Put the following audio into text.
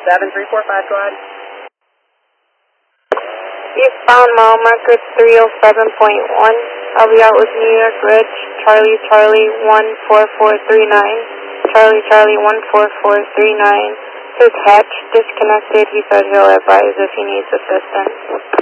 7345, go ahead. Eastbound mile marker 307.1. I'll be out with New York Ridge, Charlie Charlie 14439. Charlie Charlie 14439. His hatch disconnected. He said he'll advise if he needs assistance.